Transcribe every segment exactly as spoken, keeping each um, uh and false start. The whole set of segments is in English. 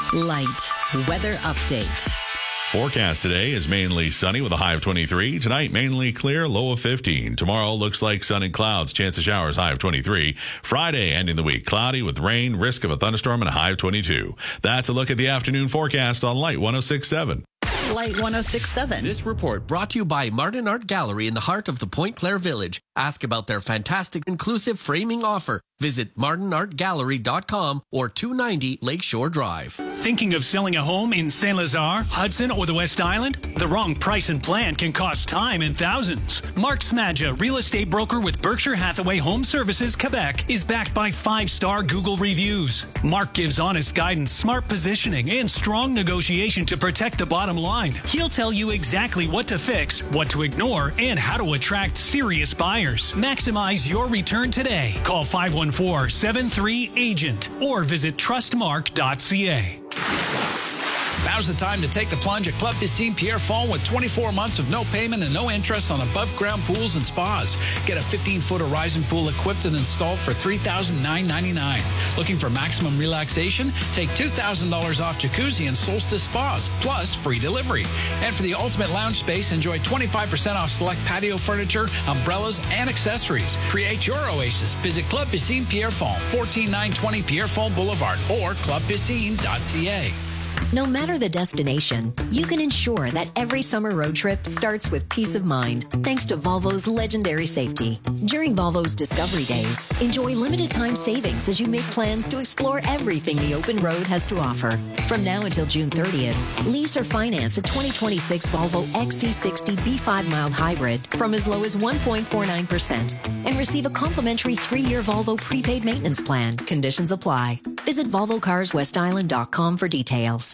Light weather update. Forecast today is mainly sunny with a high of twenty-three. Tonight, mainly clear, low of fifteen. Tomorrow looks like sun and clouds, chance of showers, high of twenty-three. Friday, ending the week, cloudy with rain, risk of a thunderstorm, and a high of twenty-two. That's a look at the afternoon forecast on Light one oh six point seven. Light one oh six point seven. This report brought to you by Martin Art Gallery in the heart of the Point Claire Village. Ask about their fantastic inclusive framing offer. Visit martin art gallery dot com or two ninety Lakeshore Drive. Thinking of selling a home in Saint Lazare, Hudson, or the West Island? The wrong price and plan can cost time and thousands. Mark Smadja, real estate broker with Berkshire Hathaway Home Services, Quebec, is backed by five-star Google reviews. Mark gives honest guidance, smart positioning, and strong negotiation to protect the bottom line. He'll tell you exactly what to fix, what to ignore, and how to attract serious buyers. Maximize your return today. Call five one four, seven three, agent or visit trustmark dot c a. Now's the time to take the plunge at Club Piscine Pierrefonds with twenty-four months of no payment and no interest on above-ground pools and spas. Get a fifteen-foot Horizon pool equipped and installed for three thousand nine hundred ninety-nine dollars. Looking for maximum relaxation? Take two thousand dollars off jacuzzi and Solstice spas, plus free delivery. And for the ultimate lounge space, enjoy twenty-five percent off select patio furniture, umbrellas, and accessories. Create your oasis. Visit Club Piscine Pierrefonds, fourteen nine twenty Pierrefonds Boulevard, or club piscine dot c a. No matter the destination, you can ensure that every summer road trip starts with peace of mind thanks to Volvo's legendary safety. During Volvo's Discovery Days, enjoy limited time savings as you make plans to explore everything the open road has to offer. From now until June thirtieth, lease or finance a twenty twenty-six Volvo X C sixty B five mild hybrid from as low as one point four nine percent and receive a complimentary three-year Volvo prepaid maintenance plan. Conditions apply. Visit volvo cars west island dot com for details.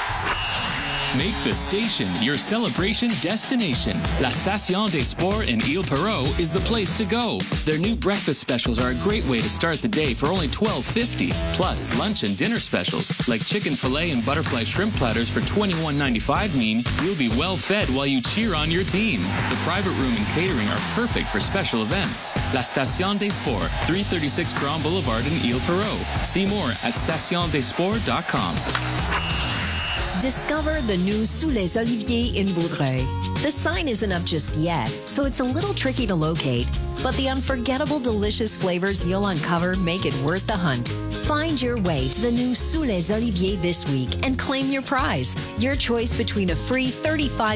Make the station your celebration destination. La Station des Sports in Ile Perrot is the place to go. Their new breakfast specials are a great way to start the day for only twelve fifty. Plus, lunch and dinner specials like chicken fillet and butterfly shrimp platters for twenty-one ninety-five mean you'll be well fed while you cheer on your team. The private room and catering are perfect for special events. La Station des Sports, three thirty-six Grand Boulevard in Ile Perrot. See more at station des sports dot com. Discover the new Sous les Oliviers in Vaudreuil. The sign isn't up just yet, so it's a little tricky to locate, but the unforgettable delicious flavors you'll uncover make it worth the hunt. Find your way to the new Sous les Oliviers this week and claim your prize. Your choice between a free thirty-five